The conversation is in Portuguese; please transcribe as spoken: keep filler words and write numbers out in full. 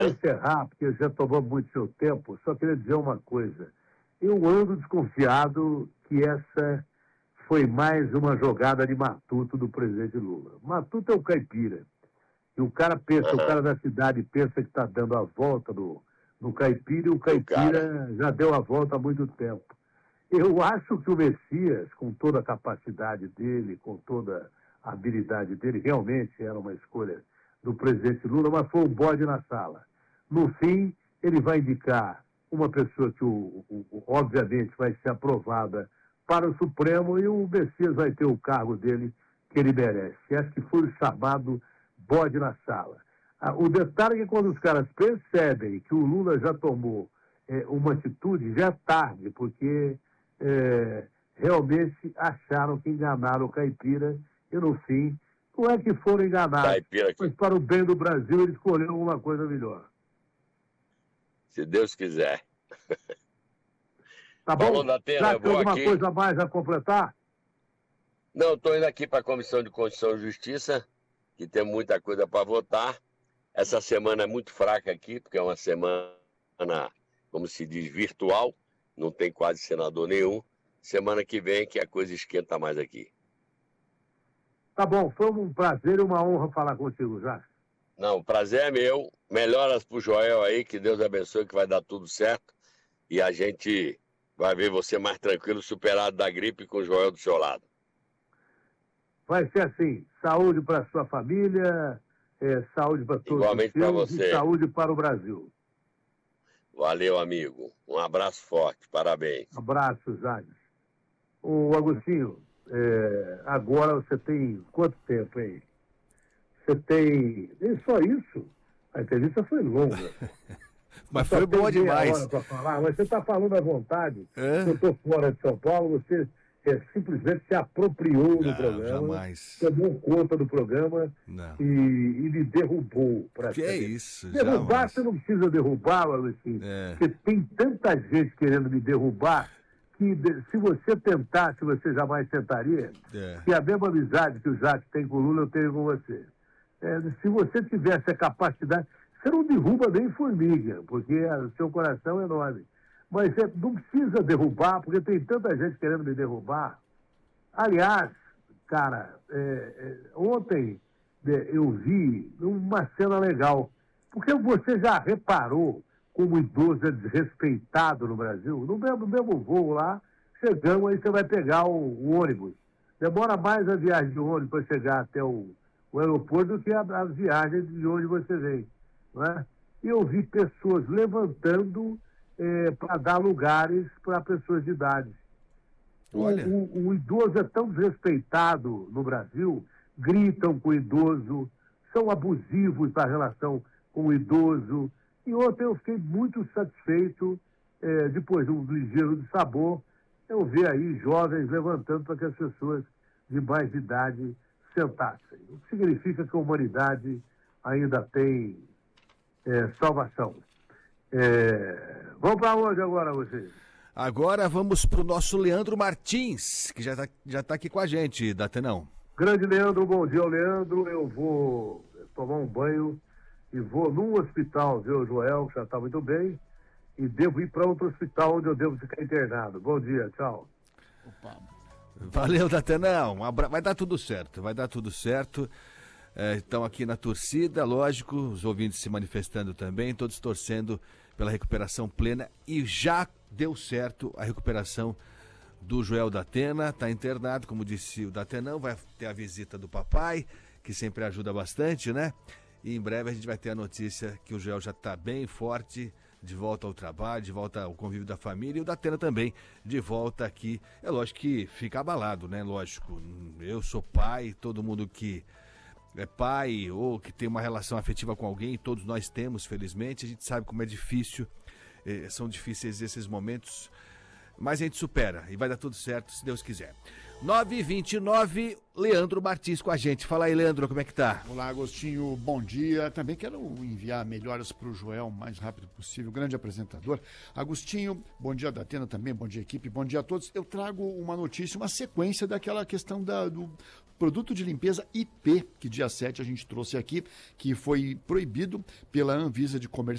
encerrar, porque já tomou muito seu tempo, só queria dizer uma coisa. Eu ando desconfiado que essa foi mais uma jogada de matuto do presidente Lula. Matuto é o caipira. E o cara pensa, uhum. o cara da cidade pensa que está dando a volta no, no caipira, e o caipira já deu a volta há muito tempo. Eu acho que o Messias, com toda a capacidade dele, com toda a habilidade dele, realmente era uma escolha do presidente Lula, mas foi um bode na sala. No fim, ele vai indicar uma pessoa que, o, o, obviamente, vai ser aprovada para o Supremo, e o Messias vai ter o cargo dele que ele merece. Acho que foi o chamado bode na sala. Ah, o detalhe é que quando os caras percebem que o Lula já tomou é, uma atitude, já é tarde, porque é, realmente acharam que enganaram o caipira, e no fim, não é que foram enganados, mas para o bem do Brasil eles escolheram uma coisa melhor. Se Deus quiser. Tá bom? Já tem alguma aqui. coisa mais a completar? Não, estou indo aqui para a Comissão de Constituição e Justiça, que tem muita coisa para votar. Essa semana é muito fraca aqui, porque é uma semana, como se diz, virtual. Não tem quase senador nenhum. Semana que vem que a coisa esquenta mais aqui. Tá bom, foi um prazer e uma honra falar contigo, já. Não, o prazer é meu. Melhoras pro Joel aí, que Deus abençoe, que vai dar tudo certo. E a gente vai ver você mais tranquilo, superado da gripe, com o Joel do seu lado. Vai ser assim, saúde para sua família, é, saúde para todos. Igualmente para você. E saúde para o Brasil. Valeu, amigo. Um abraço forte, parabéns. Abraço, Jades. Ô, Agostinho, é, agora você tem quanto tempo, hein? Você tem... Nem só isso. A entrevista foi longa. Mas foi boa demais. Hora falar, mas você está falando à vontade. É? Eu estou fora de São Paulo, você é, simplesmente se apropriou do Não, programa. Jamais. Tomou conta do programa e, e me derrubou. Que é isso? Derrubar, jamais. Você não precisa derrubar, assim. É. Porque tem tanta gente querendo me derrubar que se você tentar, se você jamais tentaria, é. que a mesma amizade que o Jacques tem com o Lula, eu tenho com você. É, se você tivesse a capacidade, você não derruba nem formiga, porque o seu coração é enorme. Mas você não precisa derrubar, porque tem tanta gente querendo me derrubar. Aliás, cara, é, é, ontem é, eu vi uma cena legal, porque você já reparou como o idoso é desrespeitado no Brasil? No mesmo, no mesmo voo lá, chegamos, aí você vai pegar o, o ônibus. Demora mais a viagem de ônibus para chegar até o, o aeroporto do que a, a viagem de onde você vem. Não é? E eu vi pessoas levantando é, para dar lugares para pessoas de idade. Olha. O, o, o idoso é tão desrespeitado no Brasil, gritam com o idoso, são abusivos na relação com o idoso. E ontem eu fiquei muito satisfeito, é, depois de um ligeiro de sabor, eu ver aí jovens levantando para que as pessoas de mais idade sentassem. O que significa que a humanidade ainda tem é, salvação. É... Vamos para onde agora, vocês? Agora vamos para o nosso Leandro Martins, que já está já tá aqui com a gente, Datenão. Grande Leandro, bom dia, Leandro. Eu vou tomar um banho e vou num hospital ver o Joel, que já está muito bem, e devo ir para outro hospital onde eu devo ficar internado. Bom dia, tchau. Opa. Valeu, Datenão. Um abra... Vai dar tudo certo, vai dar tudo certo. É, estão aqui na torcida, lógico, os ouvintes se manifestando também, todos torcendo pela recuperação plena, e já deu certo a recuperação do Joel Datena, está internado, como disse o Datenão, vai ter a visita do papai, que sempre ajuda bastante, né? E em breve a gente vai ter a notícia que o Joel já está bem forte, de volta ao trabalho, de volta ao convívio da família, e o Datena também de volta aqui. É lógico que fica abalado, né? Lógico, eu sou pai, todo mundo que é pai ou que tem uma relação afetiva com alguém, todos nós temos, felizmente, a gente sabe como é difícil, eh, são difíceis esses momentos, mas a gente supera e vai dar tudo certo, se Deus quiser. nove e vinte e nove, Leandro Martins com a gente. Fala aí, Leandro, como é que tá? Olá, Agostinho, bom dia. Também quero enviar melhoras para o Joel o mais rápido possível, grande apresentador. Agostinho, bom dia, Datena também, bom dia, equipe, bom dia a todos. Eu trago uma notícia, uma sequência daquela questão da, do produto de limpeza I P, que dia sete a gente trouxe aqui, que foi proibido pela Anvisa de comercializar